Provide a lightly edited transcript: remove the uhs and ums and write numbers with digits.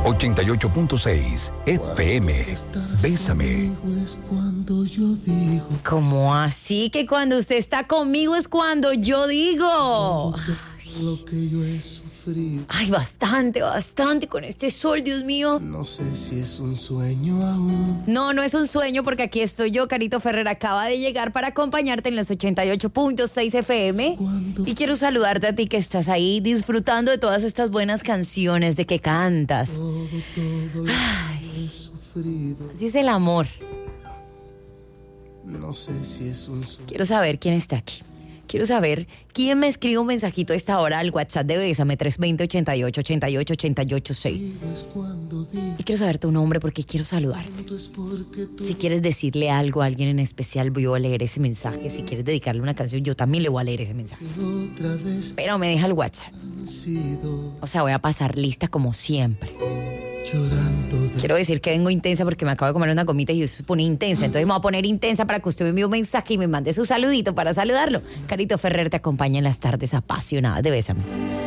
88.6 FM. Bésame. Es cuando yo digo. ¿Cómo así que cuando usted está conmigo es cuando yo digo? Lo que yo he sufrido. Ay, bastante con este sol, Dios mío. No sé si es un sueño aún. No es un sueño porque aquí estoy yo, Carito Ferrer, acaba de llegar para acompañarte en los 88.6 FM. Y quiero saludarte a ti que estás ahí disfrutando de todas estas buenas canciones, de que cantas. Todo lo que he sufrido. Así es el amor. No sé si es un sueño. Quiero saber quién está aquí. Quiero saber quién me escribe un mensajito a esta hora al WhatsApp de Bésame 320-88-88-88-6. Es cuando digo. Y quiero saber tu nombre porque quiero saludarte. Es porque tú Si quieres decirle algo a alguien en especial, voy a leer ese mensaje. Si quieres dedicarle una canción, yo también le voy a leer ese mensaje. otra vez Pero me deja el WhatsApp. he sido O sea, voy a pasar lista como siempre. llorando de Quiero decir que vengo intensa porque me acabo de comer una gomita y yo se pone intensa. Entonces me voy a poner intensa para que usted me envíe un mensaje y me mande su saludito para saludarlo. Carito Ferrer te acompaña en las tardes apasionadas de Bésame.